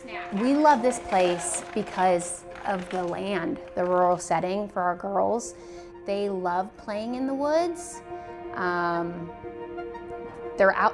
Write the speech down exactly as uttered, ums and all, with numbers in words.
We love this place because of the land, the rural setting for our girls. They love playing in the woods. Um, they're out